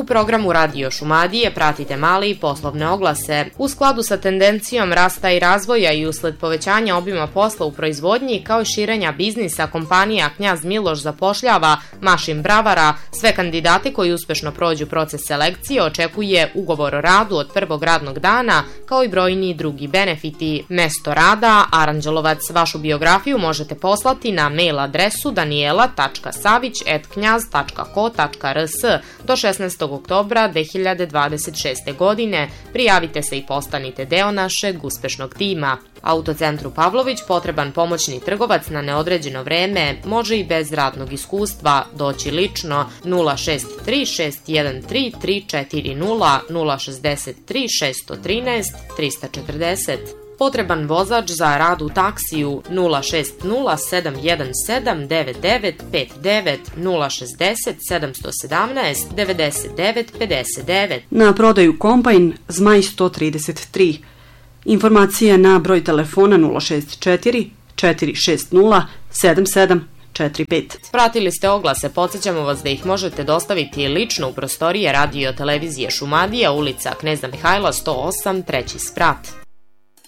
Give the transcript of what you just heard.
U programu Radio Šumadije pratite male i poslovne oglase. U skladu sa tendencijom rasta i razvoja i usled povećanja obima posla u proizvodnji kao i širenja biznisa, kompanija Knjaz Miloš zapošljava mašin bravara. Sve kandidate koji uspešno prođu proces selekcije očekuje ugovor o radu od prvog radnog dana kao i brojni drugi benefiti. Mesto rada Aranđelovac. Vašu biografiju možete poslati na mail adresu daniela.savić@knjaz.ko.rs do 16. oktobra 2026. godine. Prijavite se i postanite deo našeg uspešnog tima. Autocentru Pavlović potreban pomoćni trgovac na neodređeno vreme, može i bez radnog iskustva, doći lično 063 613 340 063 613 340. Potreban vozač za rad u taksiju 060 717 9959 060 717 99 59. Na prodaju kombajn Zmaj 133. Informacije na broj telefona 064 460 7745. Pratili ste oglase, podsjećamo vas da ih možete dostaviti lično u prostorije Radio Televizije Šumadija, ulica Kneza Mihajla 108, 3. sprat.